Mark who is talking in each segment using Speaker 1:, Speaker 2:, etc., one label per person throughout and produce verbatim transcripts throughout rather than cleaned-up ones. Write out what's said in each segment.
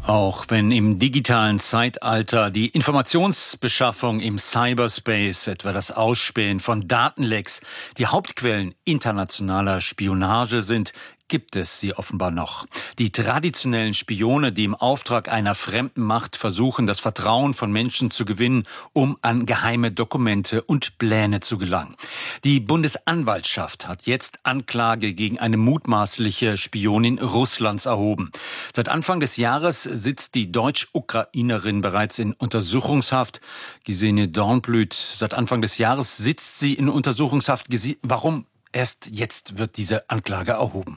Speaker 1: Auch wenn im digitalen Zeitalter die Informationsbeschaffung im Cyberspace, etwa das Ausspähen von Datenlecks, die Hauptquellen internationaler Spionage sind, gibt es sie offenbar noch. Die traditionellen Spione, die im Auftrag einer fremden Macht versuchen, das Vertrauen von Menschen zu gewinnen, um an geheime Dokumente und Pläne zu gelangen. Die Bundesanwaltschaft hat jetzt Anklage gegen eine mutmaßliche Spionin Russlands erhoben. Seit Anfang des Jahres sitzt die Deutsch-Ukrainerin bereits in Untersuchungshaft. Gesine Dornblüt, seit Anfang des Jahres sitzt sie in Untersuchungshaft. Warum erst jetzt wird diese Anklage erhoben?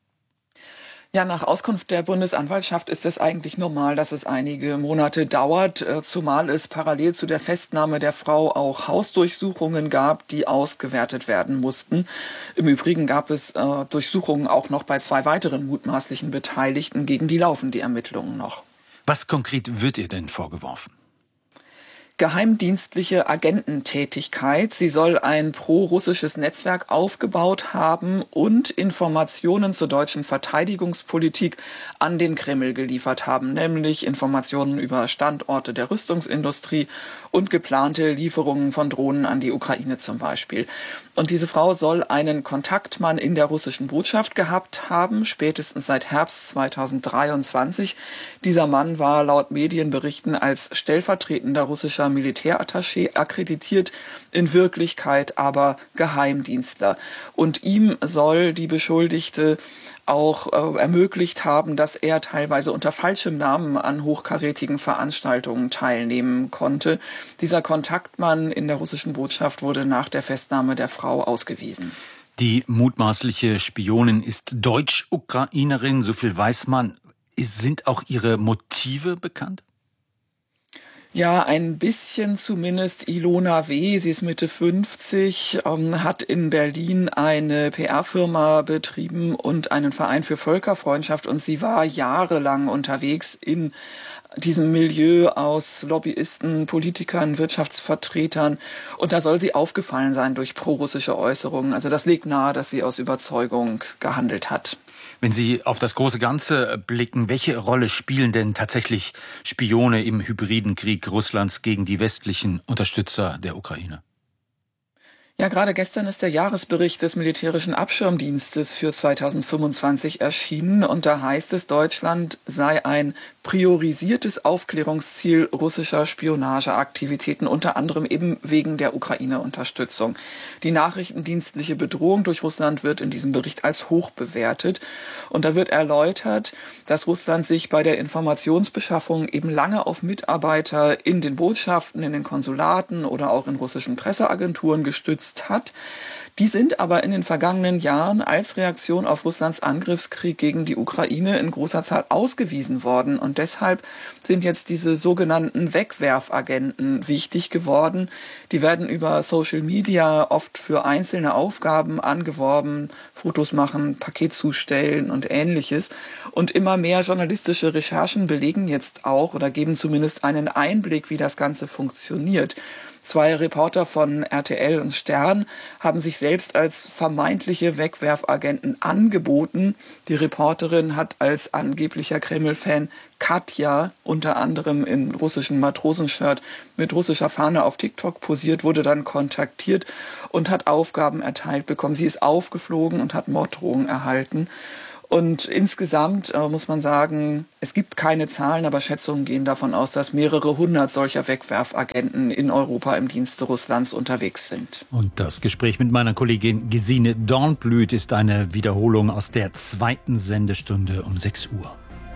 Speaker 2: Ja, nach Auskunft der Bundesanwaltschaft ist es eigentlich normal, dass es einige Monate dauert, zumal es parallel zu der Festnahme der Frau auch Hausdurchsuchungen gab, die ausgewertet werden mussten. Im Übrigen gab es äh, Durchsuchungen auch noch bei zwei weiteren mutmaßlichen Beteiligten, gegen die laufen die Ermittlungen noch.
Speaker 1: Was konkret wird ihr denn vorgeworfen?
Speaker 2: Geheimdienstliche Agententätigkeit. Sie soll ein pro-russisches Netzwerk aufgebaut haben und Informationen zur deutschen Verteidigungspolitik an den Kreml geliefert haben, nämlich Informationen über Standorte der Rüstungsindustrie und geplante Lieferungen von Drohnen an die Ukraine zum Beispiel. Und diese Frau soll einen Kontaktmann in der russischen Botschaft gehabt haben, spätestens seit Herbst zweitausenddreiundzwanzig. Dieser Mann war laut Medienberichten als stellvertretender russischer Militärattaché akkreditiert, in Wirklichkeit aber Geheimdienstler. Und ihm soll die Beschuldigte auch äh, ermöglicht haben, dass er teilweise unter falschem Namen an hochkarätigen Veranstaltungen teilnehmen konnte. Dieser Kontaktmann in der russischen Botschaft wurde nach der Festnahme der Frau ausgewiesen.
Speaker 1: Die mutmaßliche Spionin ist Deutsch-Ukrainerin, so viel weiß man. Sind auch ihre Motive bekannt?
Speaker 2: Ja, ein bisschen zumindest. Ilona W., sie ist Mitte fünfzig, ähm, hat in Berlin eine P R-Firma betrieben und einen Verein für Völkerfreundschaft, und sie war jahrelang unterwegs in diesem Milieu aus Lobbyisten, Politikern, Wirtschaftsvertretern, und da soll sie aufgefallen sein durch prorussische Äußerungen. Also das legt nahe, dass sie aus Überzeugung gehandelt hat.
Speaker 1: Wenn Sie auf das große Ganze blicken, welche Rolle spielen denn tatsächlich Spione im hybriden Krieg Russlands gegen die westlichen Unterstützer der Ukraine?
Speaker 2: Ja, gerade gestern ist der Jahresbericht des militärischen Abschirmdienstes für zweitausendfünfundzwanzig erschienen, und da heißt es, Deutschland sei ein priorisiertes Aufklärungsziel russischer Spionageaktivitäten, unter anderem eben wegen der Ukraine-Unterstützung. Die nachrichtendienstliche Bedrohung durch Russland wird in diesem Bericht als hoch bewertet, und da wird erläutert, dass Russland sich bei der Informationsbeschaffung eben lange auf Mitarbeiter in den Botschaften, in den Konsulaten oder auch in russischen Presseagenturen gestützt hat. Die sind aber in den vergangenen Jahren als Reaktion auf Russlands Angriffskrieg gegen die Ukraine in großer Zahl ausgewiesen worden. Und deshalb sind jetzt diese sogenannten Wegwerfagenten wichtig geworden. Die werden über Social Media oft für einzelne Aufgaben angeworben, Fotos machen, Paket zustellen und Ähnliches. Und immer mehr journalistische Recherchen belegen jetzt auch oder geben zumindest einen Einblick, wie das Ganze funktioniert. Zwei Reporter von R T L und Stern haben sich selbst als vermeintliche Wegwerfagenten angeboten. Die Reporterin hat als angeblicher Kreml-Fan Katja unter anderem in russischen Matrosenshirt mit russischer Fahne auf TikTok posiert, wurde dann kontaktiert und hat Aufgaben erteilt bekommen. Sie ist aufgeflogen und hat Morddrohungen erhalten. Und insgesamt äh, muss man sagen, es gibt keine Zahlen, aber Schätzungen gehen davon aus, dass mehrere hundert solcher Wegwerfagenten in Europa im Dienste Russlands unterwegs sind.
Speaker 1: Und das Gespräch mit meiner Kollegin Gesine Dornblüt ist eine Wiederholung aus der zweiten Sendestunde um sechs Uhr.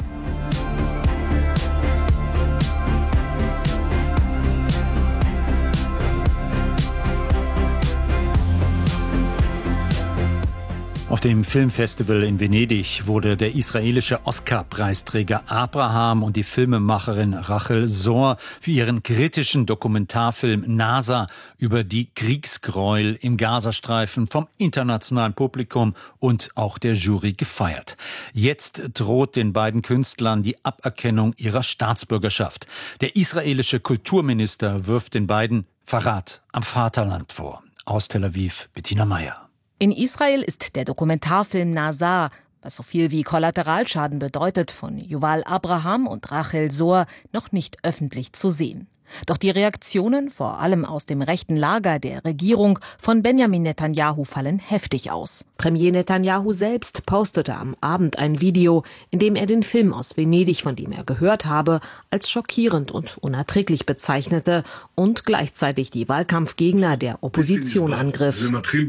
Speaker 1: Auf dem Filmfestival in Venedig wurde der israelische Oscar-Preisträger Abraham und die Filmemacherin Rachel Zohr für ihren kritischen Dokumentarfilm NASA über die Kriegsgräuel im Gazastreifen vom internationalen Publikum und auch der Jury gefeiert. Jetzt droht den beiden Künstlern die Aberkennung ihrer Staatsbürgerschaft. Der israelische Kulturminister wirft den beiden Verrat am Vaterland vor. Aus Tel Aviv, Bettina Meyer.
Speaker 3: In Israel ist der Dokumentarfilm NASA was so viel wie Kollateralschaden bedeutet, von Yuval Abraham und Rachel Zohr noch nicht öffentlich zu sehen. Doch die Reaktionen, vor allem aus dem rechten Lager der Regierung von Benjamin Netanyahu, fallen heftig aus. Premier Netanyahu selbst postete am Abend ein Video, in dem er den Film aus Venedig, von dem er gehört habe, als schockierend und unerträglich bezeichnete und gleichzeitig die Wahlkampfgegner der Opposition angriff.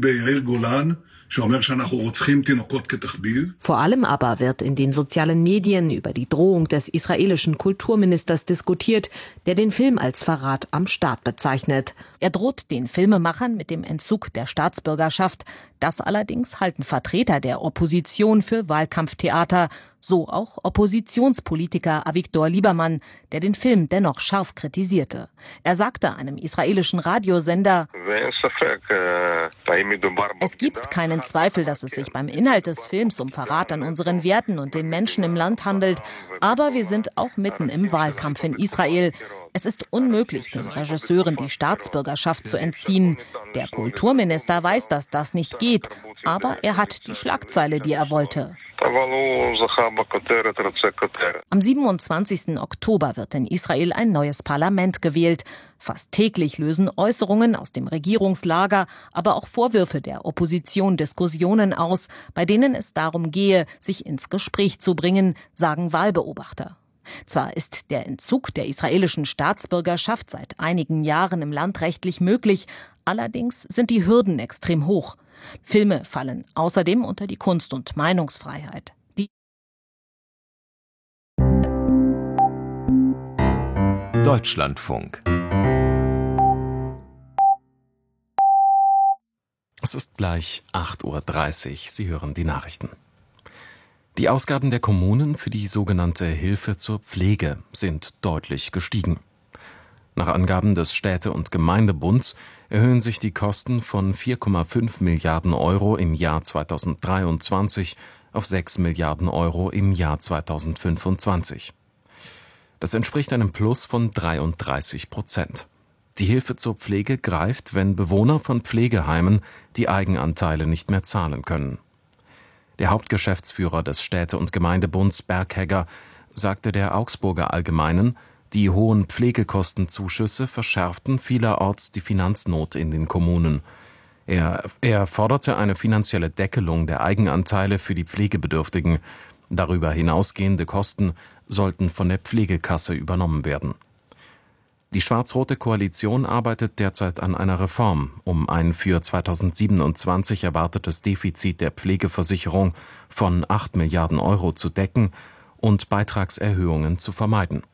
Speaker 3: Vor allem aber wird in den sozialen Medien über die Drohung des israelischen Kulturministers diskutiert, der den Film als Verrat am Staat bezeichnet. Er droht den Filmemachern mit dem Entzug der Staatsbürgerschaft. Das allerdings halten Vertreter der Opposition für Wahlkampftheater, so auch Oppositionspolitiker Avigdor Liebermann, der den Film dennoch scharf kritisierte. Er sagte einem israelischen Radiosender: Es gibt keinen Zweifel, dass es sich beim Inhalt des Films um Verrat an unseren Werten und den Menschen im Land handelt, aber wir sind auch mitten im Wahlkampf in Israel. Es ist unmöglich, den Regisseuren die Staatsbürgerschaft zu entziehen. Der Kulturminister weiß, dass das nicht geht, aber er hat die Schlagzeile, die er wollte. Am siebenundzwanzigsten Oktober wird in Israel ein neues Parlament gewählt. Fast täglich lösen Äußerungen aus dem Regierungslager, aber auch Vorwürfe der Opposition Diskussionen aus, bei denen es darum gehe, sich ins Gespräch zu bringen, sagen Wahlbeobachter. Zwar ist der Entzug der israelischen Staatsbürgerschaft seit einigen Jahren im Land rechtlich möglich, allerdings sind die Hürden extrem hoch. Filme fallen außerdem unter die Kunst- und Meinungsfreiheit. Die
Speaker 4: Deutschlandfunk. Es ist gleich acht Uhr dreißig. Sie hören die Nachrichten. Die Ausgaben der Kommunen für die sogenannte Hilfe zur Pflege sind deutlich gestiegen. Nach Angaben des Städte- und Gemeindebunds erhöhen sich die Kosten von vier Komma fünf Milliarden Euro im Jahr zweitausenddreiundzwanzig auf sechs Milliarden Euro im Jahr zweitausendfünfundzwanzig. Das entspricht einem Plus von dreiunddreißig Prozent. Die Hilfe zur Pflege greift, wenn Bewohner von Pflegeheimen die Eigenanteile nicht mehr zahlen können. Der Hauptgeschäftsführer des Städte- und Gemeindebunds, Berghegger, sagte der Augsburger Allgemeinen, die hohen Pflegekostenzuschüsse verschärften vielerorts die Finanznot in den Kommunen. Er, er forderte eine finanzielle Deckelung der Eigenanteile für die Pflegebedürftigen. Darüber hinausgehende Kosten sollten von der Pflegekasse übernommen werden. Die schwarz-rote Koalition arbeitet derzeit an einer Reform, um ein für zweitausendsiebenundzwanzig erwartetes Defizit der Pflegeversicherung von acht Milliarden Euro zu decken und Beitragserhöhungen zu vermeiden.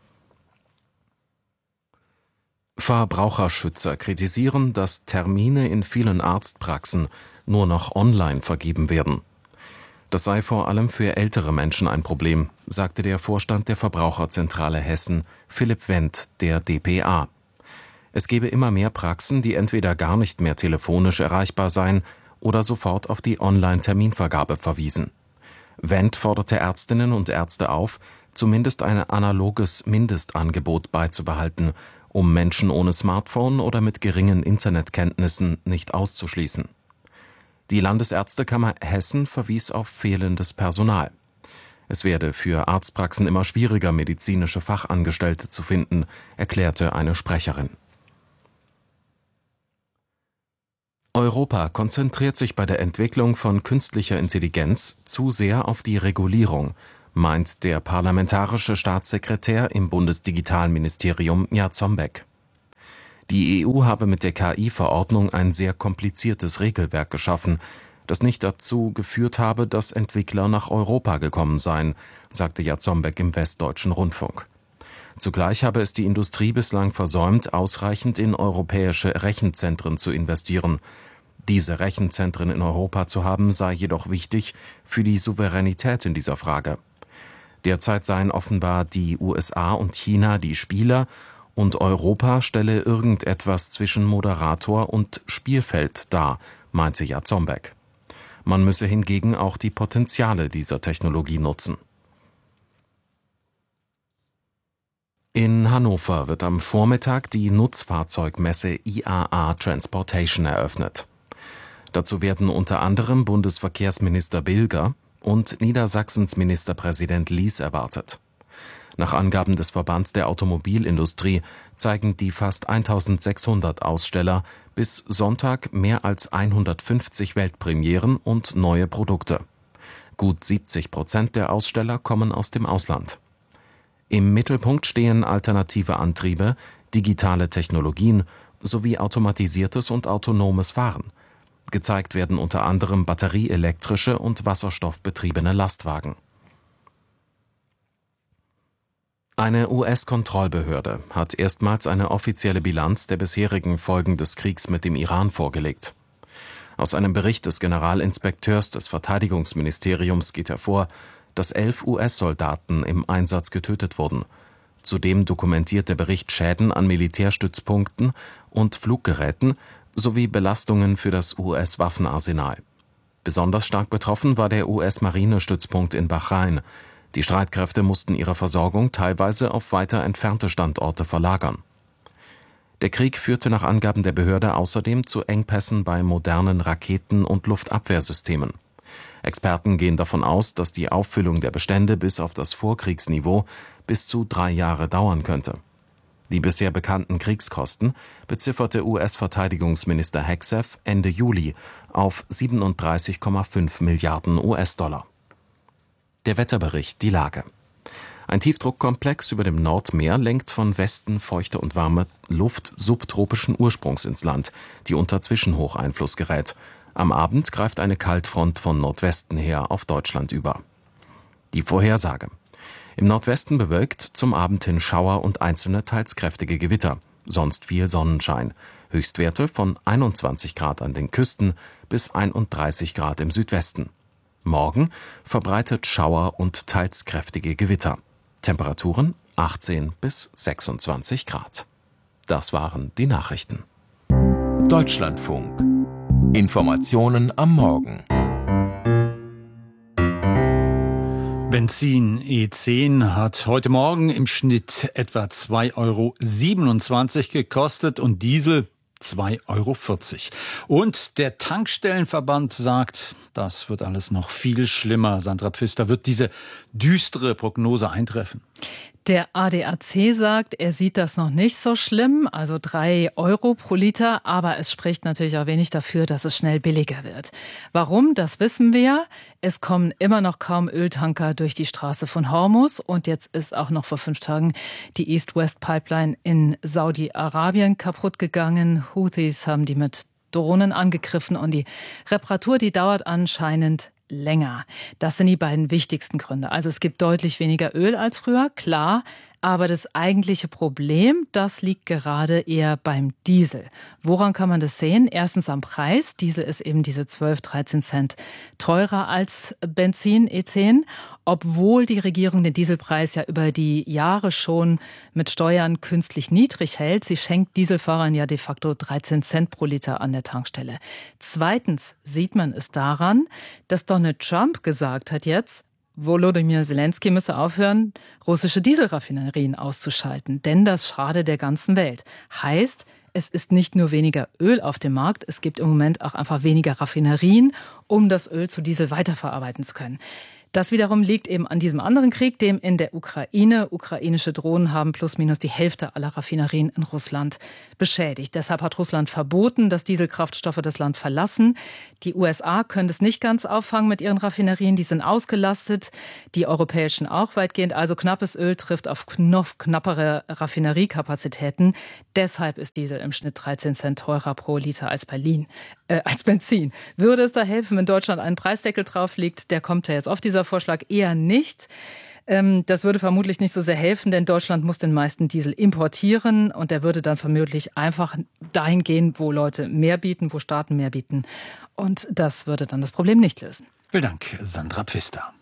Speaker 4: Verbraucherschützer kritisieren, dass Termine in vielen Arztpraxen nur noch online vergeben werden. Das sei vor allem für ältere Menschen ein Problem, sagte der Vorstand der Verbraucherzentrale Hessen, Philipp Wendt, der D P A. Es gebe immer mehr Praxen, die entweder gar nicht mehr telefonisch erreichbar seien oder sofort auf die Online-Terminvergabe verwiesen. Wendt forderte Ärztinnen und Ärzte auf, zumindest ein analoges Mindestangebot beizubehalten, um Menschen ohne Smartphone oder mit geringen Internetkenntnissen nicht auszuschließen. Die Landesärztekammer Hessen verwies auf fehlendes Personal. Es werde für Arztpraxen immer schwieriger, medizinische Fachangestellte zu finden, erklärte eine Sprecherin. Europa konzentriert sich bei der Entwicklung von künstlicher Intelligenz zu sehr auf die Regulierung, meint der parlamentarische Staatssekretär im Bundesdigitalministerium Jarzombeck. Die E U habe mit der K I-Verordnung ein sehr kompliziertes Regelwerk geschaffen, das nicht dazu geführt habe, dass Entwickler nach Europa gekommen seien, sagte Jarzombeck im Westdeutschen Rundfunk. Zugleich habe es die Industrie bislang versäumt, ausreichend in europäische Rechenzentren zu investieren. Diese Rechenzentren in Europa zu haben, sei jedoch wichtig für die Souveränität in dieser Frage. Derzeit seien offenbar die U S A und China die Spieler, und Europa stelle irgendetwas zwischen Moderator und Spielfeld dar, meinte Jarzombeck. Man müsse hingegen auch die Potenziale dieser Technologie nutzen. In Hannover wird am Vormittag die Nutzfahrzeugmesse I A A Transportation eröffnet. Dazu werden unter anderem Bundesverkehrsminister Bilger, und Niedersachsens Ministerpräsident Lies erwartet. Nach Angaben des Verbands der Automobilindustrie zeigen die fast eintausendsechshundert Aussteller bis Sonntag mehr als hundertfünfzig Weltpremieren und neue Produkte. Gut siebzig Prozent der Aussteller kommen aus dem Ausland. Im Mittelpunkt stehen alternative Antriebe, digitale Technologien sowie automatisiertes und autonomes Fahren. Gezeigt werden unter anderem batterieelektrische und wasserstoffbetriebene Lastwagen. Eine U S-Kontrollbehörde hat erstmals eine offizielle Bilanz der bisherigen Folgen des Kriegs mit dem Iran vorgelegt. Aus einem Bericht des Generalinspekteurs des Verteidigungsministeriums geht hervor, dass elf U S-Soldaten im Einsatz getötet wurden. Zudem dokumentiert der Bericht Schäden an Militärstützpunkten und Fluggeräten sowie Belastungen für das U S-Waffenarsenal. Besonders stark betroffen war der U S-Marinestützpunkt in Bahrain. Die Streitkräfte mussten ihre Versorgung teilweise auf weiter entfernte Standorte verlagern. Der Krieg führte nach Angaben der Behörde außerdem zu Engpässen bei modernen Raketen- und Luftabwehrsystemen. Experten gehen davon aus, dass die Auffüllung der Bestände bis auf das Vorkriegsniveau bis zu drei Jahre dauern könnte. Die bisher bekannten Kriegskosten bezifferte U S-Verteidigungsminister Hegseth Ende Juli auf siebenunddreißig Komma fünf Milliarden U S-Dollar. Der Wetterbericht, die Lage. Ein Tiefdruckkomplex über dem Nordmeer lenkt von Westen feuchte und warme Luft subtropischen Ursprungs ins Land, die unter Zwischenhocheinfluss gerät. Am Abend greift eine Kaltfront von Nordwesten her auf Deutschland über. Die Vorhersage. Im Nordwesten bewölkt, zum Abend hin Schauer und einzelne teils kräftige Gewitter, sonst viel Sonnenschein. Höchstwerte von einundzwanzig Grad an den Küsten bis einunddreißig Grad im Südwesten. Morgen verbreitet Schauer und teils kräftige Gewitter. Temperaturen achtzehn bis sechsundzwanzig Grad. Das waren die Nachrichten.
Speaker 5: Deutschlandfunk. Informationen am Morgen.
Speaker 1: Benzin E zehn hat heute Morgen im Schnitt etwa zwei Euro siebenundzwanzig gekostet und Diesel zwei Euro vierzig. Und der Tankstellenverband sagt, das wird alles noch viel schlimmer. Sandra Pfister, wird diese düstere Prognose eintreffen?
Speaker 6: Der A D A C sagt, er sieht das noch nicht so schlimm, also drei Euro pro Liter, aber es spricht natürlich auch wenig dafür, dass es schnell billiger wird. Warum, das wissen wir. Es kommen immer noch kaum Öltanker durch die Straße von Hormuz und jetzt ist auch noch vor fünf Tagen die East-West-Pipeline in Saudi-Arabien kaputt gegangen. Houthis haben die mit Drohnen angegriffen und die Reparatur, die dauert anscheinend länger. Das sind die beiden wichtigsten Gründe. Also es gibt deutlich weniger Öl als früher, klar. Aber das eigentliche Problem, das liegt gerade eher beim Diesel. Woran kann man das sehen? Erstens am Preis. Diesel ist eben diese zwölf, dreizehn Cent teurer als Benzin E zehn. Obwohl die Regierung den Dieselpreis ja über die Jahre schon mit Steuern künstlich niedrig hält. Sie schenkt Dieselfahrern ja de facto dreizehn Cent pro Liter an der Tankstelle. Zweitens sieht man es daran, dass Donald Trump gesagt hat jetzt, Volodymyr Zelensky müsse aufhören, russische Dieselraffinerien auszuschalten, denn das schadet der ganzen Welt. Heißt, es ist nicht nur weniger Öl auf dem Markt, es gibt im Moment auch einfach weniger Raffinerien, um das Öl zu Diesel weiterverarbeiten zu können. Das wiederum liegt eben an diesem anderen Krieg, dem in der Ukraine. Ukrainische Drohnen haben plus minus die Hälfte aller Raffinerien in Russland beschädigt. Deshalb hat Russland verboten, dass Dieselkraftstoffe das Land verlassen. Die U S A können das nicht ganz auffangen mit ihren Raffinerien. Die sind ausgelastet, die europäischen auch weitgehend. Also knappes Öl trifft auf noch knappere Raffineriekapazitäten. Deshalb ist Diesel im Schnitt dreizehn Cent teurer pro Liter als Berlin, äh, als Benzin. Würde es da helfen, wenn Deutschland einen Preisdeckel drauf legt? Der kommt ja jetzt auf dieser Vorschlag eher nicht. Das würde vermutlich nicht so sehr helfen, denn Deutschland muss den meisten Diesel importieren und der würde dann vermutlich einfach dahin gehen, wo Leute mehr bieten, wo Staaten mehr bieten. Und das würde dann das Problem nicht lösen.
Speaker 1: Vielen Dank, Sandra Pfister.